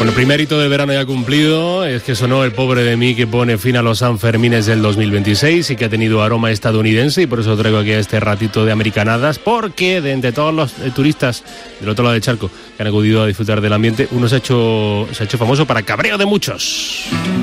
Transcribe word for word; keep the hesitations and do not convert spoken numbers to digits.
Bueno, primer hito del verano ya cumplido, es que sonó El pobre de mí, que pone fin a los Sanfermines del dos mil veintiséis y que ha tenido aroma estadounidense, y por eso traigo aquí este ratito de americanadas, porque de entre todos los eh, turistas del otro lado del charco que han acudido a disfrutar del ambiente, uno se ha hecho, se ha hecho famoso para cabreo de muchos.